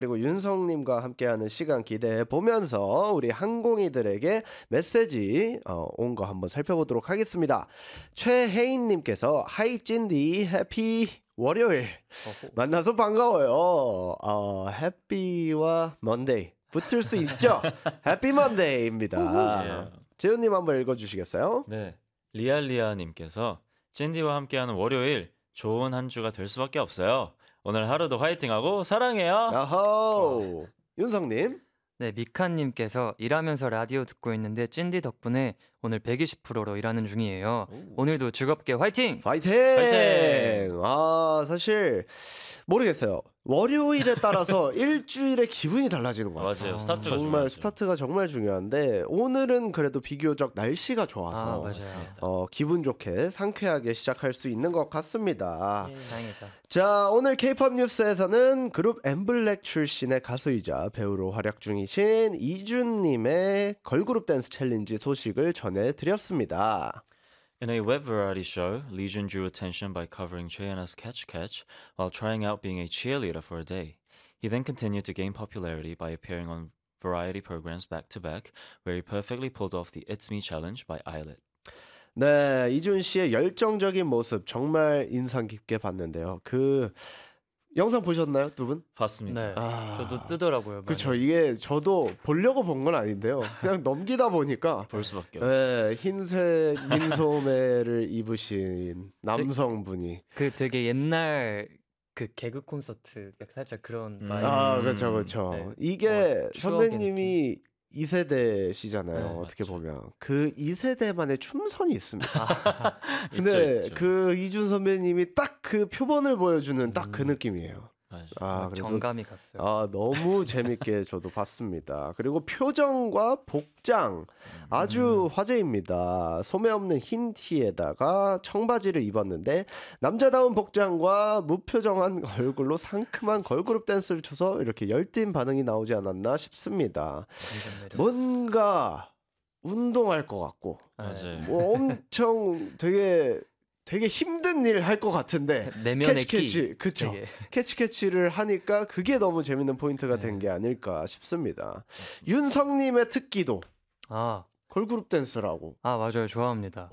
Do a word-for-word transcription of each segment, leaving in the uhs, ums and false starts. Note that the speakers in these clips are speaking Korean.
그리고 윤성님과 함께하는 시간 기대해 보면서 우리 항공이들에게 메시지 어, 온 거 한번 살펴보도록 하겠습니다. 최혜인님께서 하이 찐디 해피 월요일 어허. 만나서 반가워요. 어, 해피와 먼데이 붙을 수 있죠. 해피 먼데이입니다. 재훈님 한번 읽어주시겠어요? 네, 리알리아님께서 찐디와 함께하는 월요일 좋은 한 주가 될 수밖에 없어요. 오늘 하루도 화이팅하고 사랑해요. 아호. 윤성님. 네, 미카님께서 일하면서 라디오 듣고 있는데 찐디 덕분에 오늘 백이십 퍼센트로 일하는 중이에요. 오. 오늘도 즐겁게 화이팅! 화이팅! 화이팅! 아, 사실 모르겠어요. 월요일에 따라서 일주일의 기분이 달라지는 것 같아요. 맞아요. 스타트가 정말 중요하죠. 스타트가 정말 중요한데 오늘은 그래도 비교적 날씨가 좋아서 아, 맞아요. 어, 기분 좋게 상쾌하게 시작할 수 있는 것 같습니다. 예, 다행이다. 자, 오늘 K-팝 뉴스에서는 그룹 엠블랙 출신의 가수이자 배우로 활약 중이신 이준님의 걸그룹 댄스 챌린지 소식을 전해드렸습니다. In a web variety show, Lee Jun drew attention by covering Cheonna's Catch Catch while trying out being a cheerleader for a day. He then continued to gain popularity by appearing on variety programs back-to-back, where he perfectly pulled off the It's Me challenge by Islet. 네, 이준 씨의 열정적인 모습 정말 인상 깊게 봤는데요. 그 영상 보셨나요, 두 분? 봤습니다. 네, 아, 저도 뜨더라고요. 그렇죠. 이게 저도 보려고 본 건 아닌데요. 그냥 넘기다 보니까 볼 수밖에 없어요. 네, 흰색 민소매를 입으신 남성분이 그 되게 옛날 그 개그 콘서트 살짝 그런 음. 바이브. 아, 그렇죠, 그렇죠. 네. 이게 어, 추억의 선배님이 이 세대시잖아요. 네, 어떻게 맞죠. 보면 그 이 세대만의 춤선이 있습니다. 있죠, 근데 있죠. 그 이준 선배님이 딱 그 표본을 보여주는 딱 그 음. 느낌이에요. 맞아요. 아, 그래서 정감이 갔어요. 아, 너무 재밌게 저도 봤습니다. 그리고 표정과 복장 아주 화제입니다. 소매 없는 흰 티에다가 청바지를 입었는데 남자다운 복장과 무표정한 얼굴로 상큼한 걸그룹 댄스를 춰서 이렇게 열띤 반응이 나오지 않았나 싶습니다. 뭔가 운동할 것 같고 맞아요. 뭐 엄청 되게 되게 힘든 일 할 것 같은데 내면의 캐치 캐치 끼. 그쵸 되게. 캐치 캐치를 하니까 그게 너무 재밌는 포인트가 된 게 아닐까 싶습니다. 윤성님의 특기도 아, 걸그룹 댄스라고. 아 맞아요. 좋아합니다.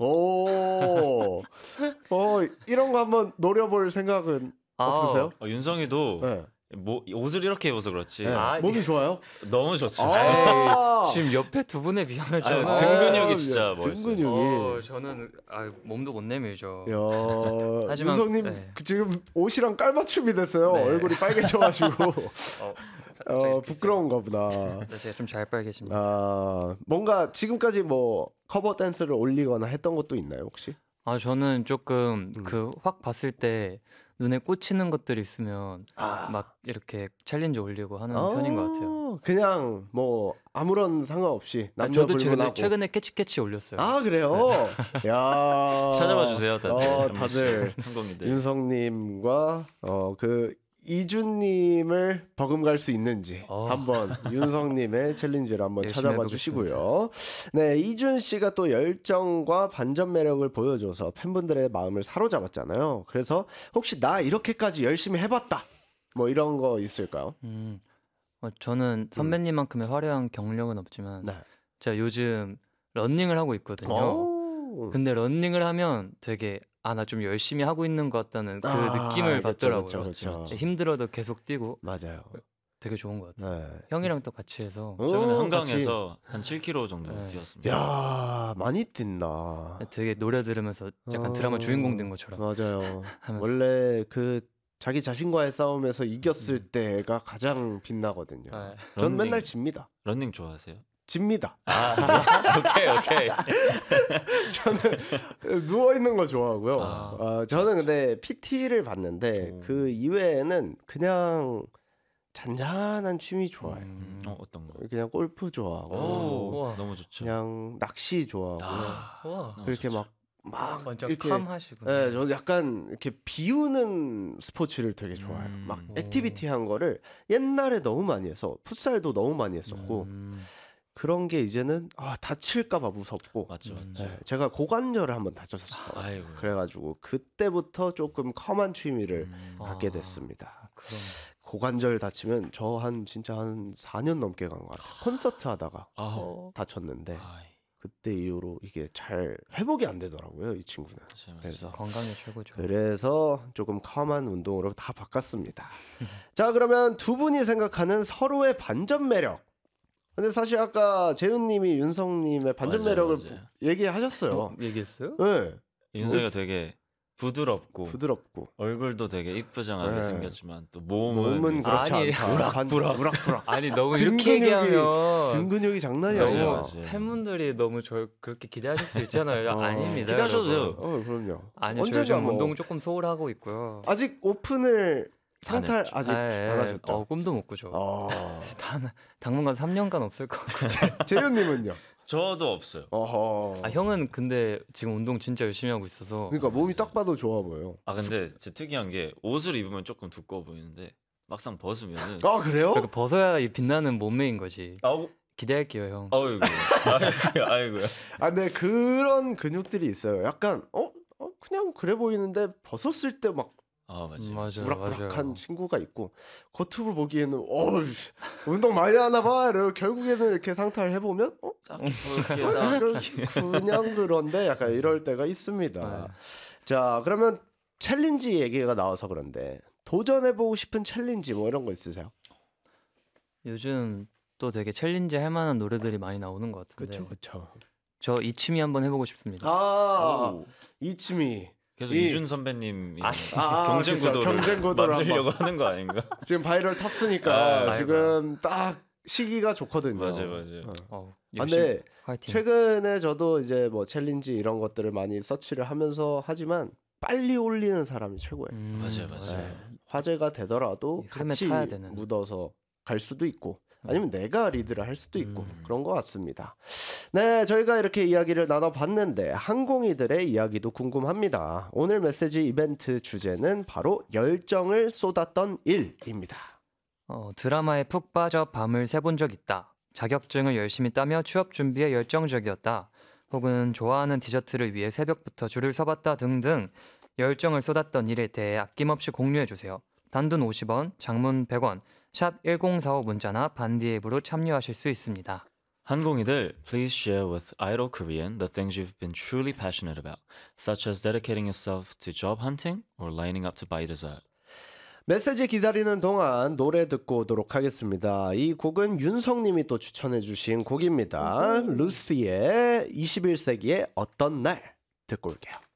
오, 어 이런 거 한번 노려볼 생각은 아, 없으세요? 어, 윤성이도 네. 뭐 옷을 이렇게 입어서 그렇지 네. 아, 몸이 좋아요? 너무 좋죠. 아, 지금 옆에 두 분에 비하면 아유, 저는 등 근육이 진짜 등 멋있어요. 근육이. 어, 저는 아, 몸도 못 내밀죠. 야, 하지만- 윤성님 네. 그 지금 옷이랑 깔맞춤이 됐어요. 네. 얼굴이 빨개져가지고 어, 어, 부끄러운가 보다. 네, 제가 좀 잘 빨개집니다. 아, 뭔가 지금까지 뭐 커버 댄스를 올리거나 했던 것도 있나요 혹시? 아 저는 조금 음. 그 확 봤을 때 눈에 꽂히는 것들이 있으면 아, 막 이렇게 챌린지 올리고 하는 편인 것 같아요. 그냥 뭐 아무런 상관없이 아, 남녀 저도 최근에 불문하고. 최근에 캐치 캐치 올렸어요. 아 그래요? 야, 찾아봐 주세요, 다들. 어, 한 번씩. 다들 한국인들. 윤성님과 어, 그 이준님을 버금갈 수 있는지 어. 한번 윤성님의 챌린지를 한번 열심히 찾아봐 해보겠습니다. 주시고요. 네, 이준 씨가 또 열정과 반전 매력을 보여줘서 팬분들의 마음을 사로잡았잖아요. 그래서 혹시 나 이렇게까지 열심히 해봤다 뭐 이런 거 있을까요? 음, 어, 저는 선배님만큼의 화려한 경력은 없지만 네. 제가 요즘 러닝을 하고 있거든요. 오. 근데 러닝을 하면 되게 아 나 좀 열심히 하고 있는 것 같다는 그 아, 느낌을 그쵸, 받더라고요. 그쵸, 그쵸. 힘들어도 계속 뛰고 맞아요. 되게 좋은 것 같아요. 네. 형이랑 또 같이 해서 최근에 오, 한강에서 한 칠 킬로미터 정도 네. 뛰었습니다. 야, 많이 뛴다. 되게 노래 들으면서 약간 어, 드라마 주인공 된 것처럼 맞아요. 하면서 원래 그 자기 자신과의 싸움에서 이겼을 음. 때가 가장 빛나거든요. 네. 전 런닝. 맨날 집니다. 런닝 좋아하세요? 집니다. 아, 오케이 오케이. 저는 누워 있는 거 좋아하고요. 아. 어, 저는 근데 피티를 봤는데 오. 그 이외에는 그냥 잔잔한 취미 좋아해요. 음. 어, 어떤 거? 그냥 골프 좋아하고 오, 우와. 너무 좋죠. 그냥 낚시 좋아하고요. 아, 와 너무 그렇게 좋죠. 막 막 완전 이렇게 캄하시구나. 네, 저 약간 이렇게 비우는 스포츠를 되게 좋아해요. 음. 막 오. 액티비티한 거를 옛날에 너무 많이 해서 풋살도 너무 많이 했었고 음. 그런 게 이제는 아, 다칠까봐 무섭고 맞죠, 음. 맞죠. 네, 제가 고관절을 한번 다쳤었어요. 아이고. 그래가지고 그때부터 조금 험한 취미를 음. 갖게 아. 됐습니다. 그럼 고관절 다치면 저 한 진짜 한 사 년 넘게 간 것 같아요. 콘서트 하다가 아우. 다쳤는데 아이, 그때 이후로 이게 잘 회복이 안 되더라고요, 이 친구는. 맞아, 맞아. 그래서 건강이 최고죠. 그래서 조금 컴한 운동으로 다 바꿨습니다. 자, 그러면 두 분이 생각하는 서로의 반전 매력. 근데 사실 아까 재훈님이 윤성님의 반전 맞아요, 매력을 맞아요. 얘기하셨어요. 어, 얘기했어요? 네, 윤석이가 되게 부드럽고 부드럽고 얼굴도 되게 이쁘장하게 네. 생겼지만 또 몸은, 몸은 그렇지 아니, 않다. 우락부락 우락부락. 아니 너무 등 이렇게 근육이- 얘기하면 등 근육이 장난이 맞아요, 아니야. 맞아요. 팬분들이 너무 저 그렇게 기대하실 수 있잖아요. 어. 아닙니다. 기대하셔도 여러분. 돼요. 어, 그럼요. 아니 저 언제가 요즘 뭐- 운동 조금 소홀하고 있고요. 아직 오픈을 상탈 했죠. 아직 아, 예. 안 하셨죠? 어, 꿈도 못 꾸죠. 어. 단, 당분간 삼 년간 없을 것 같고. 재현님은요? 저도 없어요. 어허. 아 형은 근데 지금 운동 진짜 열심히 하고 있어서 그러니까 몸이 딱 봐도 좋아 보여. 아 근데 진짜 특이한 게 옷을 입으면 조금 두꺼워 보이는데 막상 벗으면은 아 그래요? 그러니까 벗어야 이 빛나는 몸매인 거지. 아우 기대할게요 형. 아이고 아이고 아이고요. 아, 근데 그런 근육들이 있어요. 약간 어, 어 그냥 그래 보이는데 벗었을 때 막 아 맞아요. 음, 맞아요, 우락부락한 맞아요. 친구가 있고 겉으로 보기에는 어 운동 많이 하나 봐. 이러고 결국에는 이렇게 상탈을 해보면 어 딱 이렇게 딱 그냥 그런데 약간 이럴 때가 있습니다. 네. 자, 그러면 챌린지 얘기가 나와서 그런데 도전해보고 싶은 챌린지 뭐 이런 거 있으세요? 요즘 또 되게 챌린지 할 만한 노래들이 많이 나오는 것 같은데. 그렇죠, 그렇죠. 저 이치미 한번 해보고 싶습니다. 아, 오. 이치미 계속 이- 이준 선배님이 아니, 아, 경쟁 그쵸. 구도를 경쟁 구도를 만들려고 하는 거 아닌가? 지금 바이럴 탔으니까 아, 지금 딱 시기가 좋거든요. 맞아요, 맞아요. 어. 어, 아, 열심히 근데 화이팅. 최근에 저도 이제 뭐 챌린지 이런 것들을 많이 서치를 하면서 하지만 빨리 올리는 사람이 최고예요. 음, 맞아요, 맞아요. 네. 화제가 되더라도 이 흐름에 같이 타야 되는. 묻어서 갈 수도 있고 아니면 내가 리드를 할 수도 있고 음. 그런 것 같습니다. 네, 저희가 이렇게 이야기를 나눠봤는데 항공이들의 이야기도 궁금합니다. 오늘 메시지 이벤트 주제는 바로 열정을 쏟았던 일입니다. 어, 드라마에 푹 빠져 밤을 새본 적 있다. 자격증을 열심히 따며 취업 준비에 열정적이었다. 혹은 좋아하는 디저트를 위해 새벽부터 줄을 서봤다 등등 열정을 쏟았던 일에 대해 아낌없이 공유해주세요. 단돈 오십 원, 장문 백 원, 샵 일공사오 문자나 반디 앱으로 참여하실 수 있습니다. 한공이들, please share with Idol Korean the things you've been truly passionate about, such as dedicating yourself to job hunting or lining up to buy dessert. 메시지 기다리는 동안 노래 듣고 오도록 하겠습니다. 이 곡은 윤성님이 또 추천해 주신 곡입니다. 루시의 이십일 세기의 어떤 날 듣고 올게요.